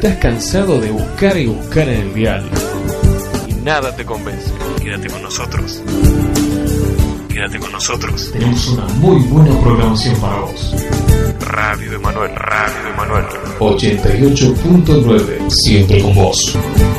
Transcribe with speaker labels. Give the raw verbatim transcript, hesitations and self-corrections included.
Speaker 1: estás cansado de buscar y buscar en el dial y nada te convence,
Speaker 2: Quédate con nosotros. Quédate con nosotros.
Speaker 1: tenemos una muy buena programación para vos.
Speaker 2: Radio Emanuel, Radio Emanuel.
Speaker 1: ochenta y ocho punto nueve, siempre con vos.